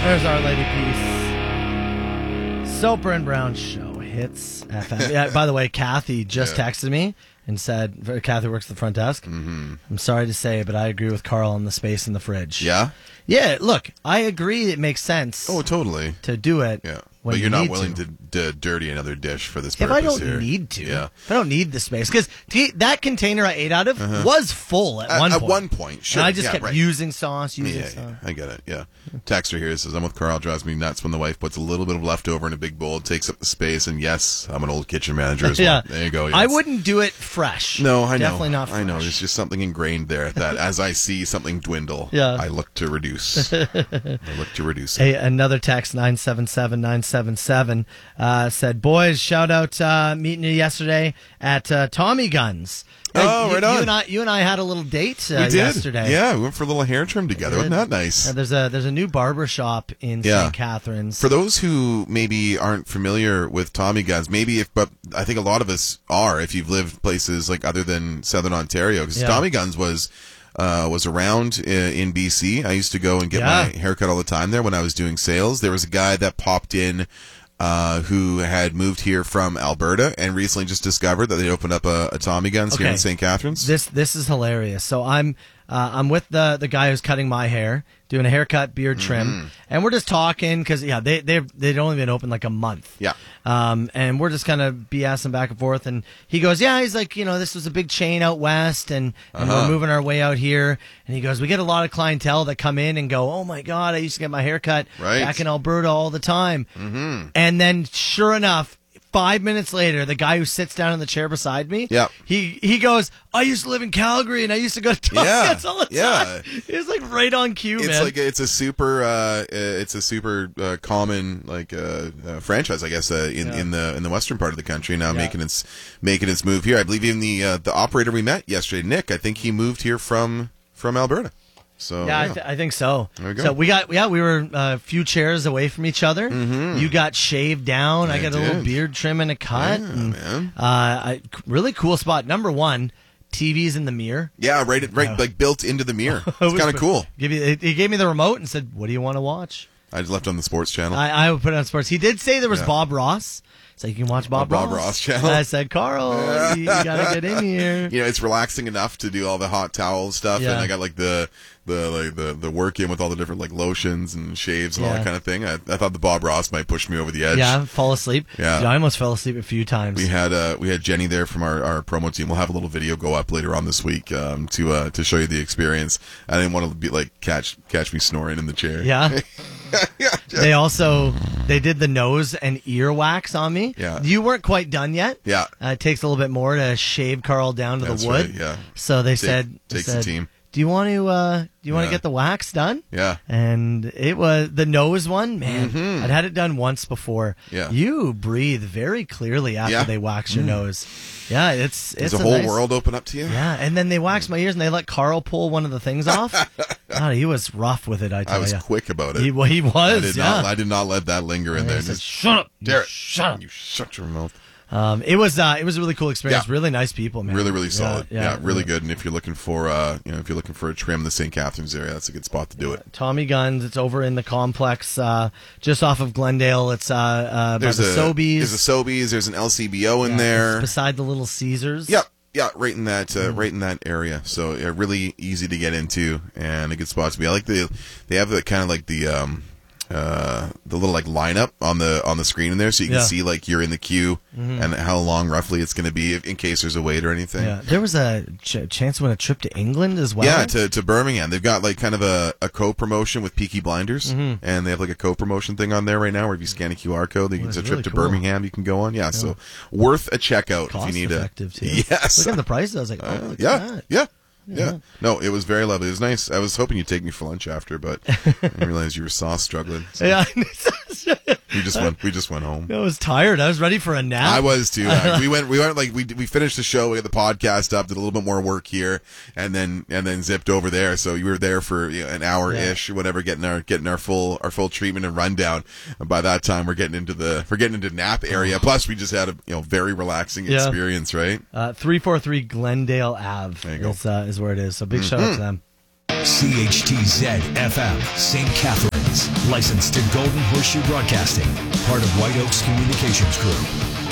There's Our Lady Peace. Soper and Brown Show hits FM. Yeah, by the way, Kathy just texted me and said, Kathy works at the front desk. Mm-hmm. I'm sorry to say, but I agree with Carl on the space in the fridge. Yeah? Yeah, look, I agree it makes sense. Oh, totally. To do it. Yeah. But you're not willing to dirty another dish for this purpose. If I don't here. need to. Yeah. If I don't need the space. Because that container I ate out of was full at one point. At one point, sure. And I just kept using sauce, sauce. Yeah, I get it, yeah. Texter here says, I'm with Carl, drives me nuts when the wife puts a little bit of leftover in a big bowl, takes up the space, and yes, I'm an old kitchen manager as well. There you go. Yes. I wouldn't do it fresh. No, I know. Definitely not fresh. I know. There's just something ingrained there that as I see something dwindle, I look to reduce. Hey, another text, 977-977, said, boys, shout out meeting you yesterday at Tommy Guns. Right on. You and I had a little date we did. Yesterday. Yeah, we went for a little hair trim together. Wasn't that nice? There's a new barber shop in St. Catharines. For those who maybe aren't familiar with Tommy Guns, but I think a lot of us are if you've lived places like other than Southern Ontario, because Tommy Guns was around in BC. I used to go and get my haircut all the time there when I was doing sales. There was a guy that popped in who had moved here from Alberta and recently just discovered that they opened up a Tommy Guns here in St. Catharines. This is hilarious. So I'm with the guy who's cutting my hair, doing a haircut, beard trim, and we're just talking because they'd only been open like a month. Yeah. And we're just kind of BSing back and forth, and he goes, he's like, this was a big chain out west, and we're moving our way out here, and he goes, we get a lot of clientele that come in and go, oh my God, I used to get my hair cut back in Alberta all the time. Mm-hmm. And then sure enough, 5 minutes later, the guy who sits down in the chair beside me, he goes, I used to live in Calgary and I used to go to Tommy Guns all the time. It was like right on cue, man. It's a super common franchise, I guess, in the western part of the country now, making its move here. I believe even the operator we met yesterday, Nick, I think he moved here from Alberta. So I think so. There we go. So we were a few chairs away from each other. Mm-hmm. You got shaved down. I got a little beard trim and a cut. Yeah, man. Really cool spot. Number one, TV's in the mirror. Yeah, right, like built into the mirror. It's kind of cool. He gave me the remote and said, "What do you want to watch?" I just left on the sports channel. I would put it on sports. He did say there was Bob Ross. So you can watch Bob Ross channel. I said, Carl, you gotta get in here. It's relaxing enough to do all the hot towel stuff, and I got like the work in with all the different like lotions and shaves and all that kind of thing. I thought the Bob Ross might push me over the edge. Yeah, fall asleep. Yeah, I almost fell asleep a few times. We had Jenny there from our promo team. We'll have a little video go up later on this week to show you the experience. I didn't want to be like catch me snoring in the chair. Yeah. They did the nose and ear wax on me. Yeah. You weren't quite done yet. Yeah. It takes a little bit more to shave Carl down to the wood. Right, yeah. So they said, the team. Do you want to get the wax done? Yeah. And it was the nose one, man. Mm-hmm. I'd had it done once before. Yeah. You breathe very clearly after they wax your nose. Yeah, it's a whole world open up to you. Yeah, and then they waxed my ears and they let Carl pull one of the things off. God, he was rough with it, I tell you. I was quick about it. He was, I did not let that linger in there. Said, shut up. Derek, shut up. You shut your mouth. It was a really cool experience. Really nice people, man. Really, really solid. Yeah, really good. And if you're looking for a trim in the St. Catharines area, that's a good spot to do it. Tommy Guns. It's over in the complex, just off of Glendale. It's by the Sobeys. There's a Sobeys. There's an LCBO in there. It's beside the Little Caesars. Yep. Yeah, right in that area. So really easy to get into and a good spot to be. I like they have the kind of like the little like lineup on the screen in there, so you can see like you're in the queue and how long roughly it's going to be in case there's a wait or anything. Yeah, there was a chance to win a trip to England as well. Yeah, to Birmingham. They've got like kind of a co-promotion with Peaky Blinders, and they have like a co-promotion thing on there right now where if you scan a QR code, it's a trip to Birmingham you can go on. Yeah, so worth a checkout Cost if you need effective too. Yes. Look at the prices. I was like, look at that. Yeah. No, it was very lovely. It was nice. I was hoping you'd take me for lunch after, but I realized you were sauce struggling. So. Yeah. We just went home. I was tired. I was ready for a nap. I was too. We finished the show. We had the podcast up, did a little bit more work here, and then zipped over there. So you were there for an hour ish or whatever, getting our full treatment and rundown. And by that time, we're getting into nap area. Plus, we just had a very relaxing experience, right? 343 Glendale Ave. There you go. Is where it is. So big shout out to them. CHTZ FM, St. Catharines. Licensed to Golden Horseshoe Broadcasting. Part of White Oaks Communications Group.